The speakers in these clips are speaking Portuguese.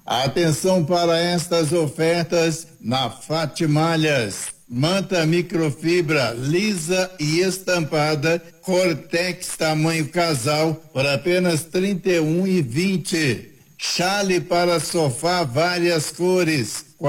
Atenção para estas ofertas na Fatimalhas. Manta microfibra lisa e estampada Cortex tamanho casal por apenas R$ 31,20. Chale para sofá várias cores R$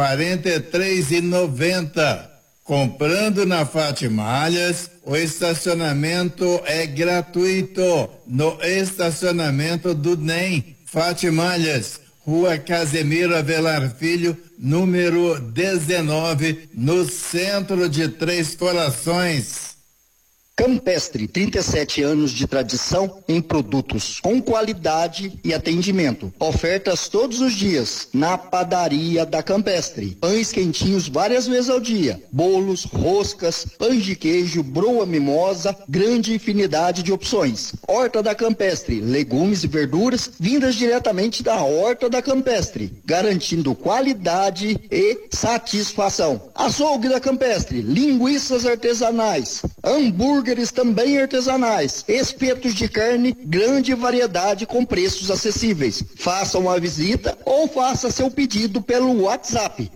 43,90. Comprando na Fatimalhas, o estacionamento é gratuito no estacionamento do NEM. Fatimalhas, Rua Casemiro Avelar Filho, número 19, no centro de Três Corações. Campestre, 37 anos de tradição em produtos com qualidade e atendimento. Ofertas todos os dias na padaria da Campestre. Pães quentinhos várias vezes ao dia. Bolos, roscas, pães de queijo, broa mimosa, grande infinidade de opções. Horta da Campestre, legumes e verduras vindas diretamente da Horta da Campestre, garantindo qualidade e satisfação. Açougue da Campestre, linguiças artesanais, hambúrgueres também artesanais, espetos de carne, grande variedade com preços acessíveis. Faça uma visita ou faça seu pedido pelo WhatsApp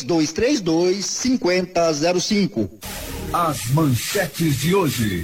3232-5005. As manchetes de hoje.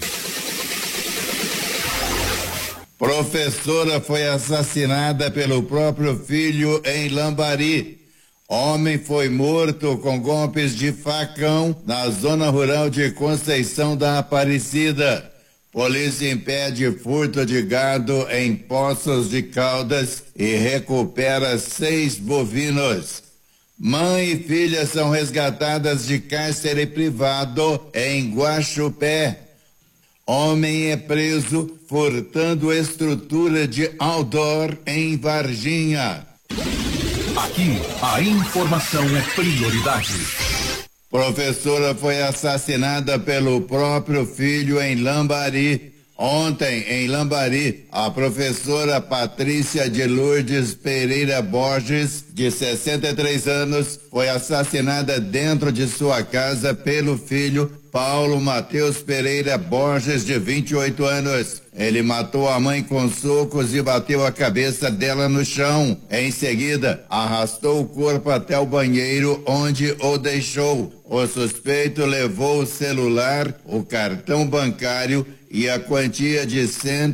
Professora foi assassinada pelo próprio filho em Lambari. Homem foi morto com golpes de facão na zona rural de Conceição da Aparecida. Polícia impede furto de gado em Poços de Caldas e recupera 6 bovinos. Mãe e filha são resgatadas de cárcere privado em Guaxupé. Homem é preso furtando estrutura de outdoor em Varginha. Aqui, a informação é prioridade. Professora foi assassinada pelo próprio filho em Lambari. Ontem, em Lambari, a professora Patrícia de Lourdes Pereira Borges, de 63 anos, foi assassinada dentro de sua casa pelo filho Paulo Mateus Pereira Borges, de 28 anos. Ele matou a mãe com socos e bateu a cabeça dela no chão. Em seguida, arrastou o corpo até o banheiro, onde o deixou. O suspeito levou o celular, o cartão bancário e a quantia de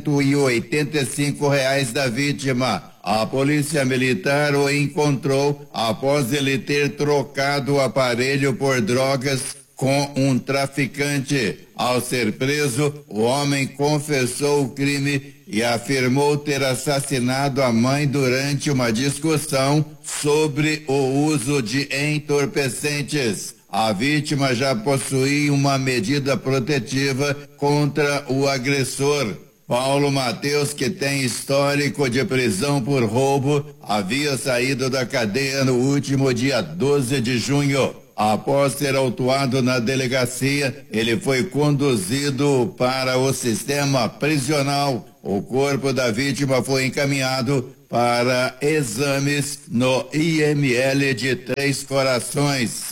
R$ 185 da vítima. A polícia militar o encontrou após ele ter trocado o aparelho por drogas com um traficante. Ao ser preso, o homem confessou o crime e afirmou ter assassinado a mãe durante uma discussão sobre o uso de entorpecentes. A vítima já possuía uma medida protetiva contra o agressor. Paulo Mateus, que tem histórico de prisão por roubo, havia saído da cadeia no último dia 12 de junho. Após ser autuado na delegacia, ele foi conduzido para o sistema prisional. O corpo da vítima foi encaminhado para exames no IML de Três Corações.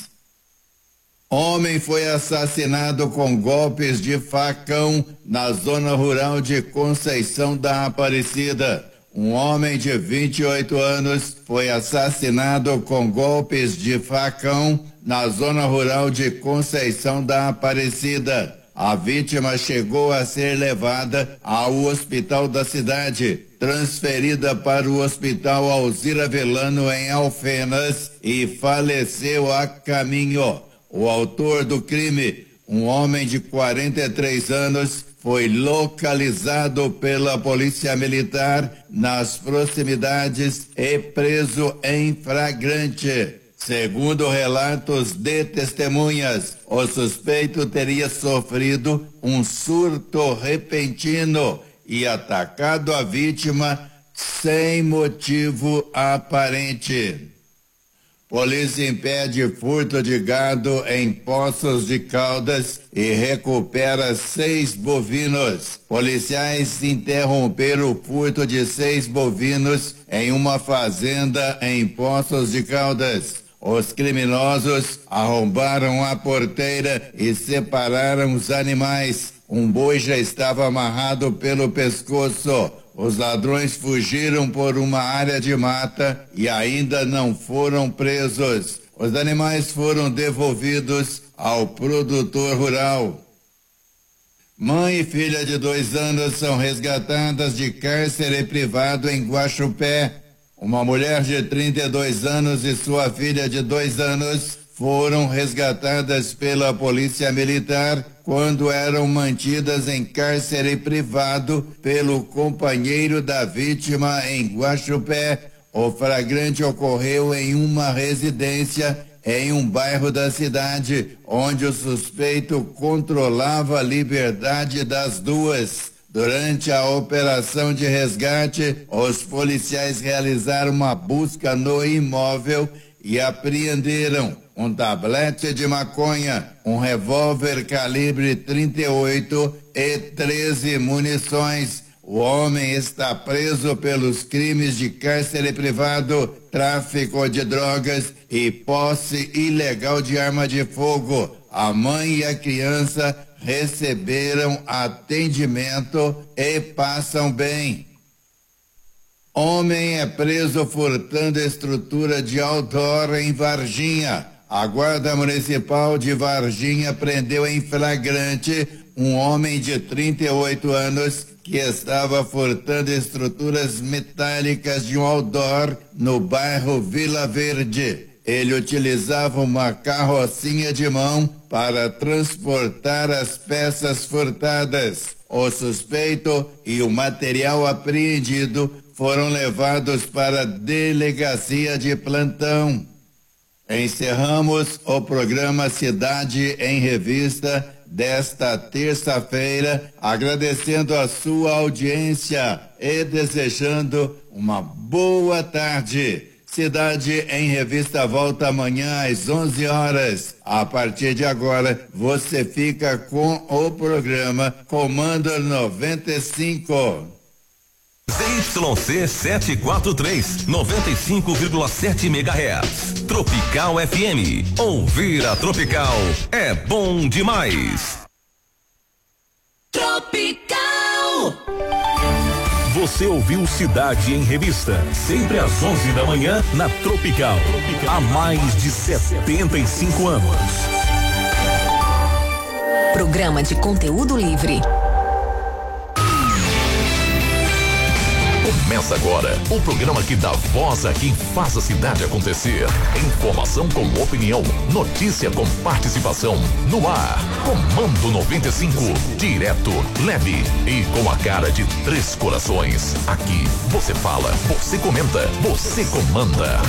Homem foi assassinado com golpes de facão na zona rural de Conceição da Aparecida. Um homem de 28 anos foi assassinado com golpes de facão na zona rural de Conceição da Aparecida. A vítima chegou a ser levada ao hospital da cidade, transferida para o hospital Alzira Velano em Alfenas e faleceu a caminho. O autor do crime, um homem de 43 anos, foi localizado pela Polícia Militar nas proximidades e preso em flagrante. Segundo relatos de testemunhas, o suspeito teria sofrido um surto repentino e atacado a vítima sem motivo aparente. Polícia impede furto de gado em Poços de Caldas e recupera 6 bovinos. Policiais interromperam o furto de 6 bovinos em uma fazenda em Poços de Caldas. Os criminosos arrombaram a porteira e separaram os animais. Um boi já estava amarrado pelo pescoço. Os ladrões fugiram por uma área de mata e ainda não foram presos. Os animais foram devolvidos ao produtor rural. Mãe e filha de 2 anos são resgatadas de cárcere privado em Guaxupé. Uma mulher de 32 anos e sua filha de 2 anos foram resgatadas pela Polícia Militar quando eram mantidas em cárcere privado pelo companheiro da vítima em Guaxupé. O flagrante ocorreu em uma residência em um bairro da cidade, onde o suspeito controlava a liberdade das duas. Durante a operação de resgate, os policiais realizaram uma busca no imóvel e apreenderam um tablete de maconha, um revólver calibre 38 e 13 munições. O homem está preso pelos crimes de cárcere privado, tráfico de drogas e posse ilegal de arma de fogo. A mãe e a criança receberam atendimento e passam bem. Homem é preso furtando estrutura de outdoor em Varginha. A Guarda Municipal de Varginha prendeu em flagrante um homem de 38 anos que estava furtando estruturas metálicas de um outdoor no bairro Vila Verde. Ele utilizava uma carrocinha de mão para transportar as peças furtadas. O suspeito e o material apreendido foram levados para a delegacia de plantão. Encerramos o programa Cidade em Revista desta terça-feira, agradecendo a sua audiência e desejando uma boa tarde. Cidade em Revista volta amanhã às 11 horas. A partir de agora, você fica com o programa Comando 95. ZYC 743, 95,7 MHz. Tropical FM. Ouvir a Tropical é bom demais. Tropical. Você ouviu Cidade em Revista, sempre às 11 da manhã na Tropical. Há mais de 75 anos. Programa de conteúdo livre. Começa agora o programa que dá voz a quem faz a cidade acontecer. Informação com opinião, notícia com participação. No ar, Comando 95. Direto, leve e com a cara de 3 corações. Aqui, você fala, você comenta, você comanda.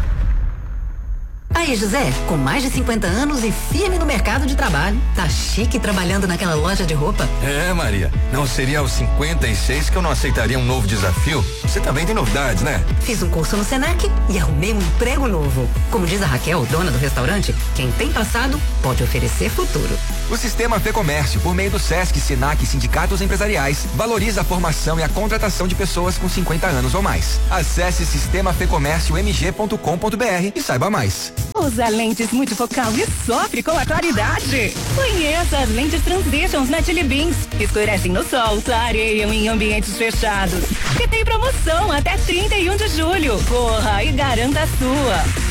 Aí, José, com mais de 50 anos e firme no mercado de trabalho. Tá chique trabalhando naquela loja de roupa. É, Maria, não seria aos 56 que eu não aceitaria um novo desafio? Você também tem novidades, né? Fiz um curso no Senac e arrumei um emprego novo. Como diz a Raquel, dona do restaurante, quem tem passado pode oferecer futuro. O Sistema Fecomércio, por meio do Sesc, Senac e sindicatos empresariais, valoriza a formação e a contratação de pessoas com 50 anos ou mais. Acesse sistemafecomérciomg.com.br e saiba mais. Usa lentes multifocal e sofre com a claridade. Conheça as lentes Transitions na Chili Beans. Escurecem no sol, clareiam em ambientes fechados. E tem promoção até 31 de julho. Corra e garanta a sua.